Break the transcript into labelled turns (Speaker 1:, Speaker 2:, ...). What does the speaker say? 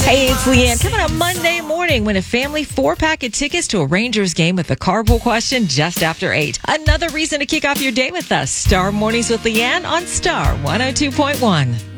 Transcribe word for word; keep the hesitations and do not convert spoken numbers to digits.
Speaker 1: Hey, it's Leanne. Coming up Monday morning, win a family four-pack of tickets to a Rangers game with the carpool question just after eight. Another reason to kick off your day with us. Star Mornings with Leanne on Star one oh two point one.